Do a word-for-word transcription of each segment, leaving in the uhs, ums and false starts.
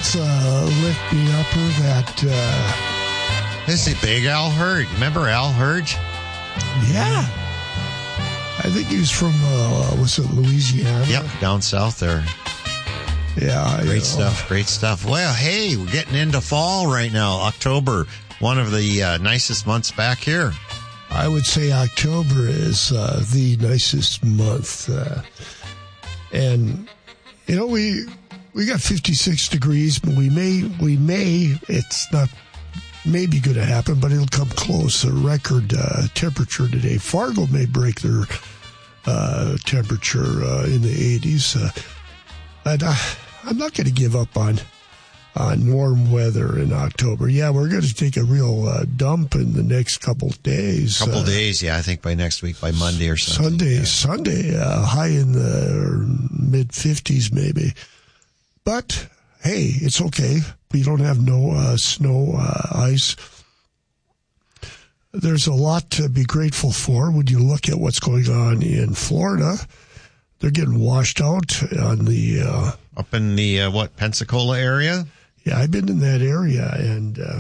That's uh, Lift Me Upper. That uh, this is Big Al Hurd. Remember Al Hurd? Yeah, I think he was from uh, was it Louisiana? Yep, down south there. Yeah, great you know. stuff. Great stuff. Well, hey, we're getting into fall right now. October, one of the uh, nicest months back here. I would say October is uh, the nicest month, uh, and you know we we got fifty-six degrees, but we may we may it's not maybe going to happen, but it'll come close. A record uh, temperature today. Fargo may break their uh, temperature uh, in the eighties, uh, and uh, I'm not going to give up on. On warm weather in October. Yeah, we're going to take a real uh, dump in the next couple of days. Couple uh, days, yeah. I think by next week, by Monday or something. Sunday, yeah. Sunday, uh, high in the mid fifties maybe. But hey, it's okay. We don't have no uh, snow, uh, ice. There's a lot to be grateful for when you look at what's going on in Florida. They're getting washed out on the uh, up in the uh, what Pensacola area. Yeah, I've been in that area, and uh,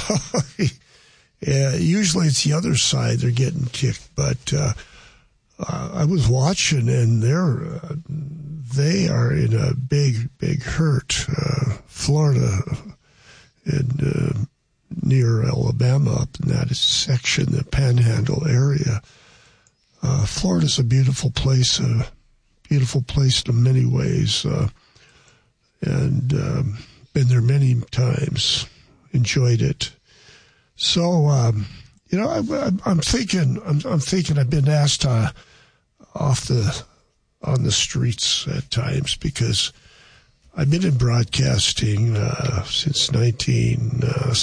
yeah, usually it's the other side they're getting kicked. But uh, uh, I was watching, and they're uh, they are in a big, big hurt. Uh, Florida and uh, near Alabama, up in that section, the Panhandle area. Uh, Florida's a beautiful place, a beautiful place in many ways, uh, and. Um, Been there many times, enjoyed it. So, um, you know, I, I'm thinking, I'm, I'm thinking, I've been asked uh, off the on the streets at times because I've been in broadcasting uh, since nineteen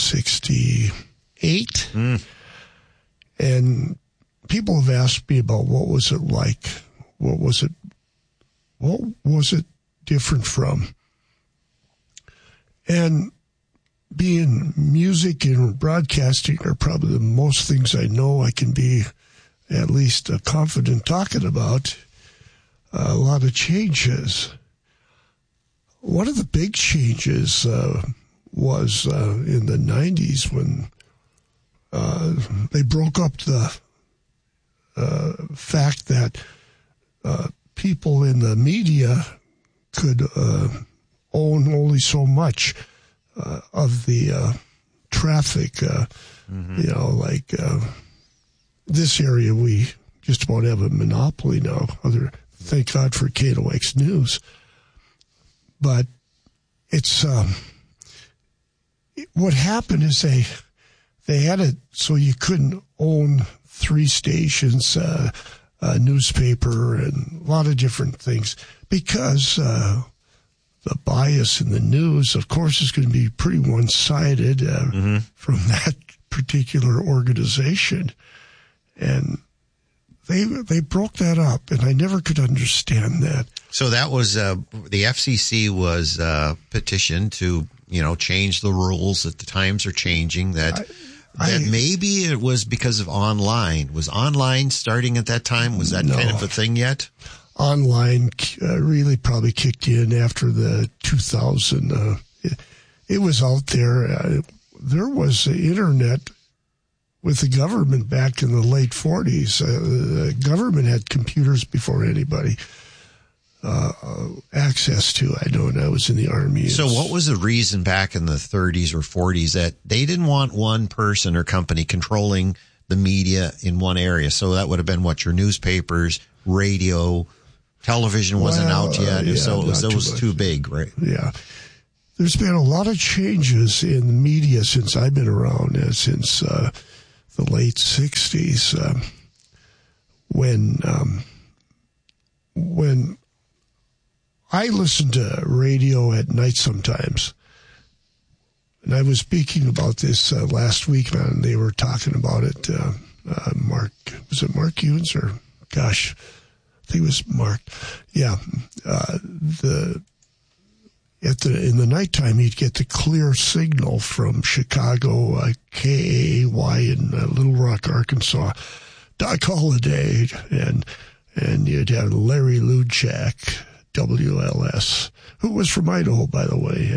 sixty-eight, mm. and people have asked me about what was it like, what was it, what was it different from. And being music and broadcasting are probably the most things I know I can be at least uh, confident talking about. Uh, a lot of changes. One of the big changes uh, was uh, in the nineties when uh, they broke up the uh, fact that uh, people in the media could... Uh, own only so much uh, of the uh, traffic. Uh, mm-hmm. You know, like uh, this area, we just about have a monopoly now. Other, thank God for K N O X News. But it's um, it, what happened is they they had it so you couldn't own three stations, uh, a newspaper, and a lot of different things because. Uh, The bias in the news, of course, is going to be pretty one-sided uh, mm-hmm. from that particular organization. And they they broke that up, and I never could understand that. So that was, uh, the F C C was uh, petitioned to, you know, change the rules that the times are changing, that, I, that I, maybe it was because of online. Was online starting at that time? Was that no. kind of a thing yet? Online uh, really probably kicked in after the two thousand. Uh, it, it was out there. Uh, there was the internet with the government back in the late forties. Uh, the government had computers before anybody uh, access to. I know when I was in the Army. So what was the reason back in the thirties or forties that they didn't want one person or company controlling the media in one area? So that would have been what, your newspapers, radio, television wasn't well, out yet, uh, yeah, so it was, it was too, too big, right? Yeah. There's been a lot of changes in the media since I've been around, uh, since uh, the late sixties, uh, when um, when I listen to radio at night sometimes. And I was speaking about this uh, last week, man. They were talking about it. Uh, uh, Mark, was it Mark Hughes or, gosh, I think it was Mark. Yeah. Uh, the, at the, in the nighttime, he'd get the clear signal from Chicago, uh, K A A Y in uh, Little Rock, Arkansas, Doc Holliday, and, and you'd have Larry Luchak, W L S, who was from Idaho, by the way. Uh,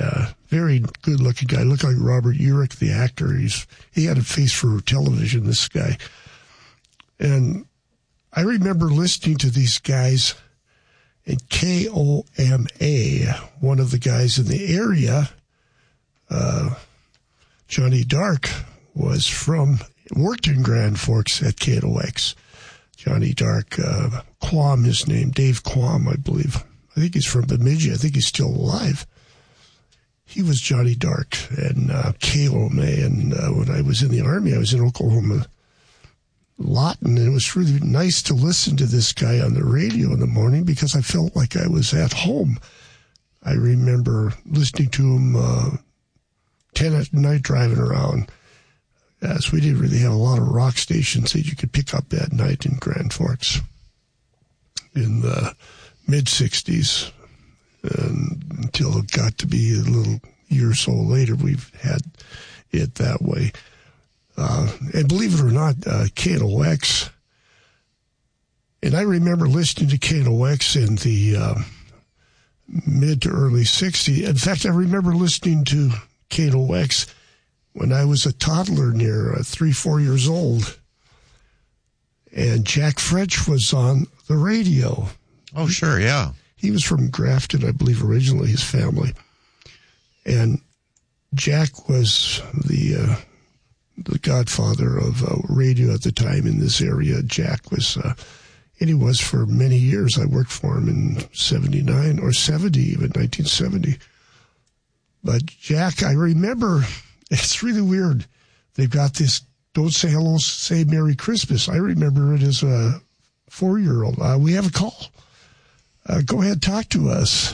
very good-looking guy. Looked like Robert Urich, the actor. He's he had a face for television, this guy. And I remember listening to these guys, and K O M A, one of the guys in the area, uh, Johnny Dark, was from, worked in Grand Forks at K N O X. Johnny Dark, uh, Quam, his name, Dave Quam, I believe. I think he's from Bemidji. I think he's still alive. He was Johnny Dark and uh, K O M A. And uh, when I was in the Army, I was in Oklahoma Lawton, and it was really nice to listen to this guy on the radio in the morning because I felt like I was at home. I remember listening to him uh, ten at night driving around. As we didn't really have a lot of rock stations that you could pick up at night in Grand Forks in the mid-sixties. And until it got to be a little year or so later, we've had it that way. Uh, and believe it or not, uh, K N O X, and I remember listening to K N O X in the uh, mid to early sixties. In fact, I remember listening to K N O X when I was a toddler near uh, three, four years old. And Jack French was on the radio. Oh, sure, yeah. He was from Grafton, I believe, originally, his family. And Jack was the uh, the godfather of uh, radio at the time in this area. Jack was, uh, and he was for many years. I worked for him in seventy-nine or seventy, even nineteen seventy. But Jack, I remember, it's really weird. They've got this, don't say hello, say Merry Christmas. I remember it as a four-year-old. Uh, we have a call. Uh, go ahead, talk to us.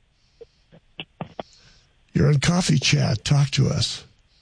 You're on Coffee Chat. Talk to us.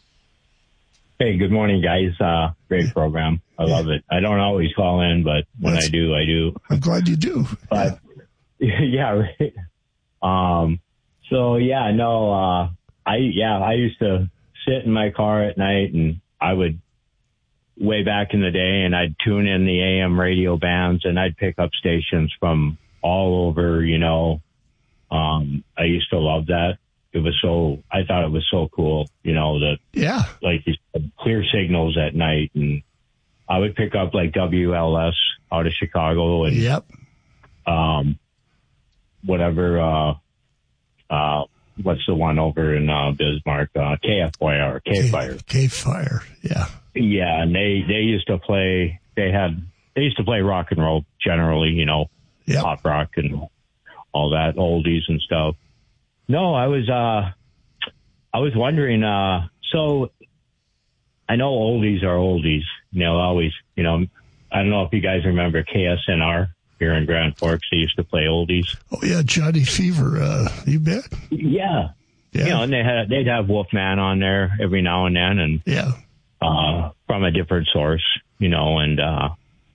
Hey, good morning, guys. Uh, great program. I yeah. love it. I don't always call in, but when That's, I do, I do. I'm glad you do. But yeah, yeah right. Um, so yeah, no, uh, I, yeah, I used to sit in my car at night and I would way back in the day and I'd tune in the A M radio bands and I'd pick up stations from all over, you know. Um, I used to love that. It was so, I thought it was so cool, you know, that, yeah, like these clear signals at night. And I would pick up like W L S out of Chicago and, yep. um, whatever, uh, uh, what's the one over in, uh, Bismarck, uh, K F Y R, K-Fire. K-Fire, yeah. Yeah. And they, they used to play, they had, they used to play rock and roll generally, you know, yep. pop rock and all that, oldies and stuff. No, I was, uh, I was wondering, uh, so I know oldies are oldies, you know, always, you know, I don't know if you guys remember K S N R here in Grand Forks. They used to play oldies. Oh yeah. Johnny Fever. Uh, you bet. Yeah. yeah. You know, and they had, they'd have Wolfman on there every now and then and, yeah, uh, from a different source, you know, and, uh,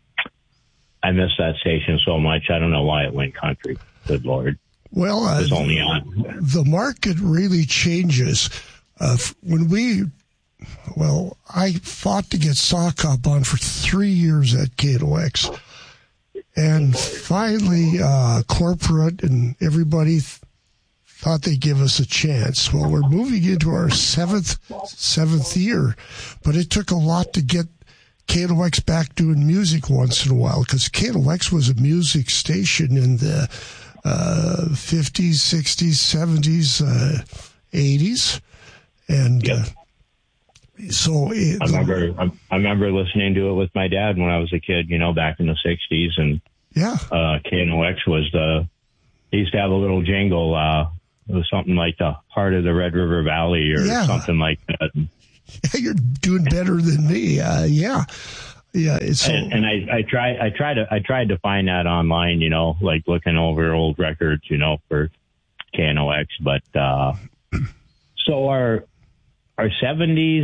I miss that station so much. I don't know why it went country. Good Lord. Well, uh, only on. The market really changes. Uh, when we, well, I fought to get Sock Hop on for three years at K N O X. And finally, uh, corporate and everybody th- thought they'd give us a chance. Well, we're moving into our seventh, seventh year, but it took a lot to get K N O X back doing music once in a while, because K N O X was a music station in the uh, fifties, sixties, seventies, uh, eighties. And yep. uh, so it, I remember, I, I remember listening to it with my dad when I was a kid, you know, back in the sixties. And yeah, uh, K N O X was the, they used to have a little jingle. Uh, it was something like the Heart of the Red River Valley or yeah. something like that. Yeah, you're doing better than me. Uh, yeah. Yeah, it's so, and, and I, I tried, I tried to, I tried to find that online, you know, like looking over old records, you know, for K N O X. But uh, so are are seventies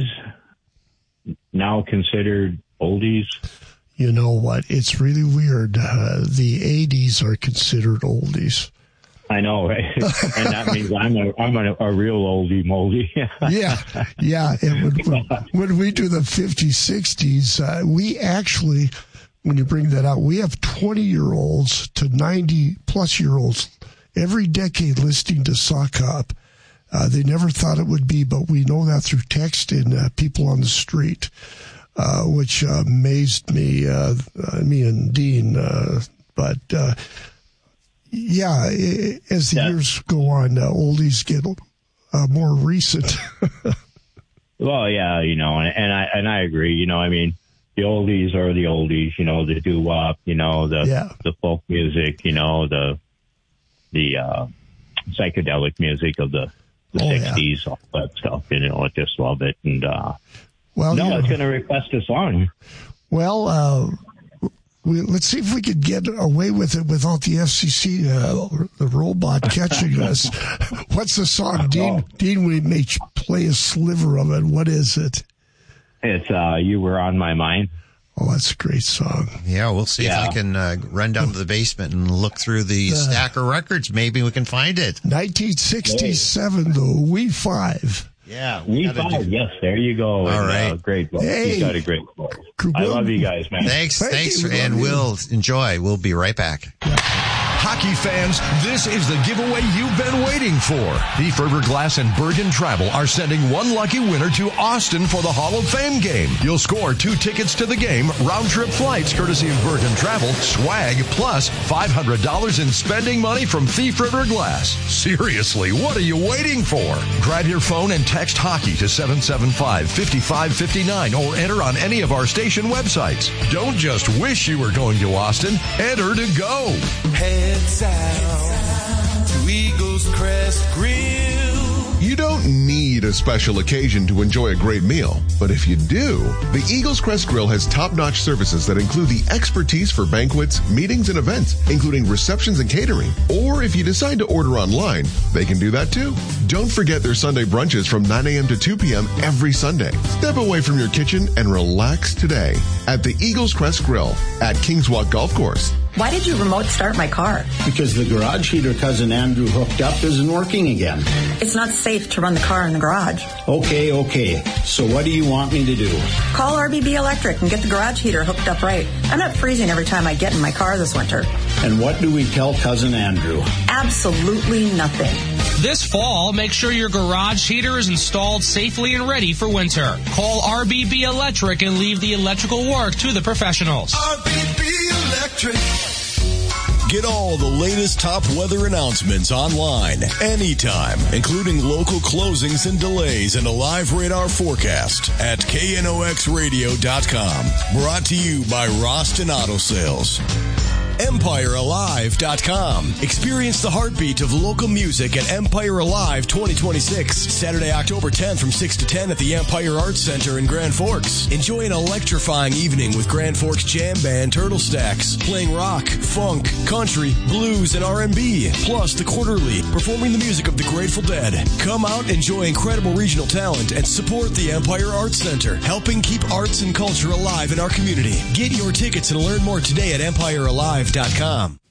now considered oldies? You know what? It's really weird. Uh, the eighties are considered oldies. I know, right? And that means I'm a I'm a, a real oldie moldy. yeah, yeah. And when, when, when we do the fifties, sixties, uh, we actually, when you bring that out, we have twenty-year-olds to ninety-plus-year-olds every decade listening to Sock Hop. Uh, they never thought it would be, but we know that through text and uh, people on the street, uh, which uh, amazed me, uh, me and Dean. Uh, but, uh, yeah, it, as the yeah. years go on, uh, oldies get uh, more recent. Well, yeah, you know, and, and I and I agree. You know, I mean, the oldies are the oldies. You know, the doo-wop. You know, the yeah. the folk music. You know, the the uh, psychedelic music of the, the oh, sixties, yeah. all that stuff. You know, I just love it. And uh, well, no, I was going to request a song. Well, uh, we, let's see if we could get away with it without the F C C, uh, the robot catching us. What's the song, Dean? Oh. Dean, we may play a sliver of it. What is it? It's uh, "You Were on My Mind." Oh, that's a great song. Yeah, we'll see yeah. if I can uh, run down to the basement and look through the uh, stack of records. Maybe we can find it. nineteen sixty-seven, hey. the We Five. Yeah, we five. Do... Yes, there you go. All and, right, uh, great voice. Hey. You got a great voice. I love you guys, man. Thanks, Thank thanks, you, and we'll enjoy. We'll be right back. Hockey fans, this is the giveaway you've been waiting for. Thief River Glass and Bergen Travel are sending one lucky winner to Austin for the Hall of Fame game. You'll score two tickets to the game, round-trip flights courtesy of Bergen Travel, swag, plus five hundred dollars in spending money from Thief River Glass. Seriously, what are you waiting for? Grab your phone and text hockey to seven seven five, five five five nine or enter on any of our station websites. Don't just wish you were going to Austin. Enter to go. Heads out to Eagles Crest Grill. You don't need a special occasion to enjoy a great meal, but if you do, the Eagles Crest Grill has top-notch services that include the expertise for banquets, meetings, and events, including receptions and catering. Or if you decide to order online, they can do that too. Don't forget their Sunday brunches from nine a.m. to two p.m. every Sunday. Step away from your kitchen and relax today at the Eagles Crest Grill at Kings Walk Golf Course. Why did you remote start my car? Because the garage heater Cousin Andrew hooked up isn't working again. It's not safe to run the car in the garage. Okay, okay. So what do you want me to do? Call R B B Electric and get the garage heater hooked up right. I'm not freezing every time I get in my car this winter. And what do we tell Cousin Andrew? Absolutely nothing. This fall, make sure your garage heater is installed safely and ready for winter. Call R B B Electric and leave the electrical work to the professionals. R B B Electric. Get all the latest top weather announcements online, anytime, including local closings and delays and a live radar forecast at K N O X radio dot com. Brought to you by Roston Auto Sales. Empire Alive dot com. Experience the heartbeat of local music at Empire Alive twenty twenty-six. Saturday, October tenth from six to ten at the Empire Arts Center in Grand Forks. Enjoy an electrifying evening with Grand Forks Jam Band Turtle Stacks, playing rock, funk, country, blues, and R and B. Plus the Quarterly, performing the music of the Grateful Dead. Come out, enjoy incredible regional talent, and support the Empire Arts Center, helping keep arts and culture alive in our community. Get your tickets and learn more today at Empire Alive dot com.